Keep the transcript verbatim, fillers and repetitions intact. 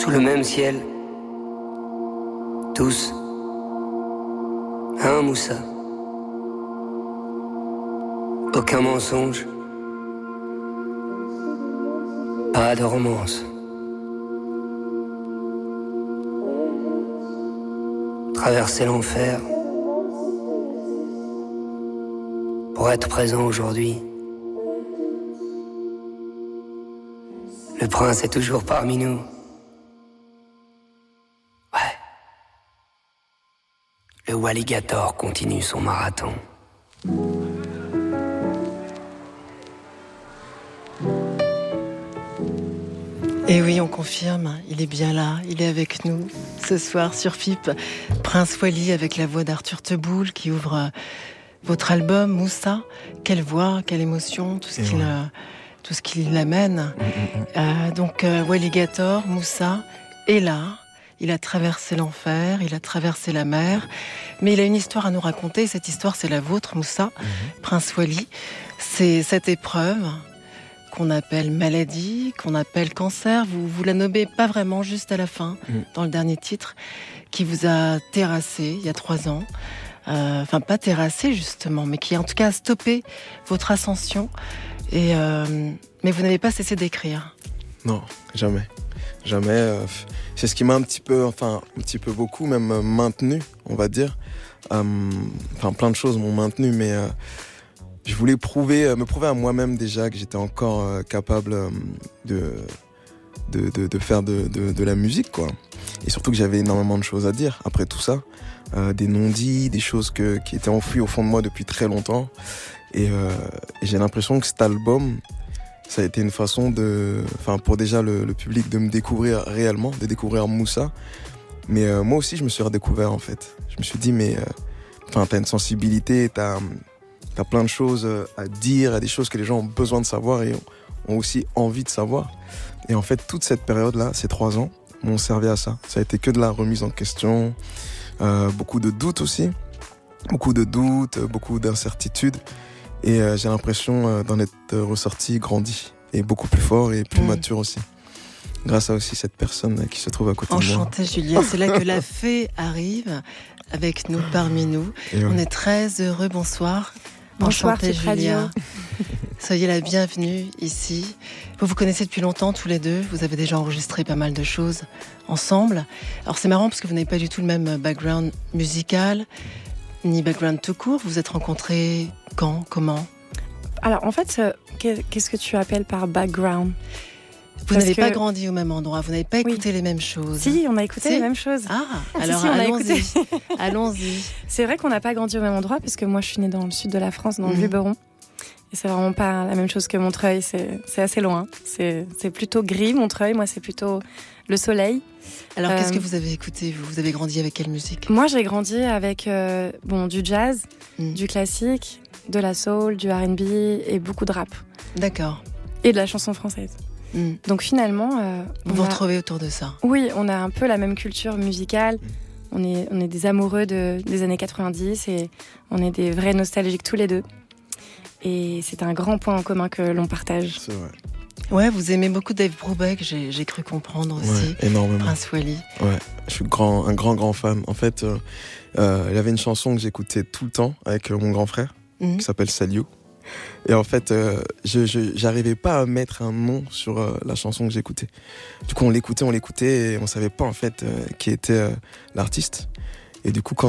sous le même ciel, tous, un Moussa. Aucun mensonge, pas de romance. Traverser l'enfer pour être présent aujourd'hui. Le prince est toujours parmi nous. Ouais. Le Walligator continue son marathon. Et oui, on confirme, il est bien là, il est avec nous ce soir sur F I P. Prince Wally avec la voix d'Arthur Teboul qui ouvre votre album Moussa. Quelle voix, quelle émotion, tout ce qu'il, ouais. tout ce qu'il l'amène. Mmh, mmh. Euh, donc euh, Walligator, Moussa est là. Il a traversé l'enfer, il a traversé la mer, mais il a une histoire à nous raconter. Cette histoire, c'est la vôtre, Moussa, mmh. Prince Wally. C'est cette épreuve qu'on appelle maladie, qu'on appelle cancer. Vous, vous la nommez pas vraiment juste à la fin, mmh. dans le dernier titre, qui vous a terrassé il y a trois ans. Euh, enfin, pas terrassé justement, mais qui en tout cas a stoppé votre ascension. Et, euh, mais vous n'avez pas cessé d'écrire. Non, jamais. Jamais. Euh, c'est ce qui m'a un petit peu, enfin, un petit peu beaucoup même euh, maintenu, on va dire. Euh, enfin, plein de choses m'ont maintenu, mais... Euh, Je voulais prouver, me prouver à moi-même déjà que j'étais encore euh, capable euh, de, de, de, de faire de, de, de la musique, quoi. Et surtout que j'avais énormément de choses à dire après tout ça. Euh, des non-dits, des choses que, qui étaient enfouies au fond de moi depuis très longtemps. Et, euh, et j'ai l'impression que cet album, ça a été une façon de, enfin, pour déjà le, le public de me découvrir réellement, de découvrir Moussa. Mais euh, moi aussi, je me suis redécouvert, en fait. Je me suis dit, mais, enfin, euh, t'as une sensibilité, t'as... T'as plein de choses à dire, à des choses que les gens ont besoin de savoir et ont aussi envie de savoir. Et en fait, toute cette période-là, ces trois ans, m'ont servi à ça. Ça a été que de la remise en question, euh, beaucoup de doutes aussi, beaucoup de doutes, beaucoup d'incertitudes. Et euh, j'ai l'impression euh, d'en être ressorti grandi et beaucoup plus fort et plus mmh. mature aussi. Grâce à aussi cette personne qui se trouve à côté Enchantée, de moi. Enchantée, Julien. C'est là que la fée arrive avec nous, parmi nous. Et On ouais. est très heureux. Bonsoir. Bonsoir, Enchantée, Julia. Soyez la bienvenue ici. Vous vous connaissez depuis longtemps tous les deux. Vous avez déjà enregistré pas mal de choses ensemble. Alors c'est marrant parce que vous n'avez pas du tout le même background musical, ni background tout court. Vous vous êtes rencontrés quand, comment ? Alors en fait, qu'est-ce que tu appelles par background ? Vous Parce n'avez que... pas grandi au même endroit, vous n'avez pas écouté oui. les mêmes choses. Si, on a écouté si. les mêmes choses. Ah, ah alors si, si, allons-y. allons-y. C'est vrai qu'on n'a pas grandi au même endroit, puisque moi je suis née dans le sud de la France, dans mmh. le Luberon. Et c'est vraiment pas la même chose que Montreuil, c'est, c'est assez loin. C'est, c'est plutôt gris, Montreuil, moi c'est plutôt le soleil. Alors euh, qu'est-ce que vous avez écouté, vous Vous avez grandi avec quelle musique ? Moi j'ai grandi avec euh, bon, du jazz, mmh. du classique, de la soul, du R and B et beaucoup de rap. D'accord. Et de la chanson française. Mmh. Donc finalement... Euh, vous vous a... retrouvez autour de ça ? Oui, on a un peu la même culture musicale. On est, on est des amoureux de, des années quatre-vingt-dix et on est des vrais nostalgiques tous les deux. Et c'est un grand point en commun que l'on partage. C'est vrai. Ouais, vous aimez beaucoup Dave Brubeck, j'ai, j'ai cru comprendre aussi. Ouais, énormément. Prince Wally. Ouais, je suis grand, un grand, grand fan. En fait, euh, euh, il y avait une chanson que j'écoutais tout le temps avec euh, mon grand frère, mmh. qui s'appelle Saliu. Et en fait, euh, je, je, j'arrivais pas à mettre un nom sur euh, la chanson que j'écoutais. Du coup, on l'écoutait, on l'écoutait et on savait pas en fait euh, qui était euh, l'artiste. Et du coup, quand